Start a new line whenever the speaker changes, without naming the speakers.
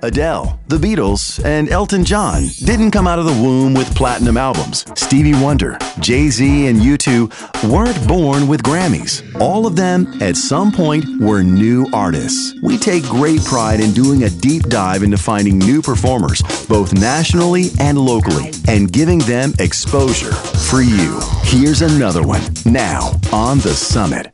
Adele, the Beatles, and Elton John didn't come out of the womb with platinum albums. Stevie Wonder, Jay-Z, and U2 weren't born with Grammys. All of them, at some point, were new artists. We take great pride in doing a deep dive into finding new performers, both nationally and locally, and giving them exposure for you. Here's another one, now on The Summit.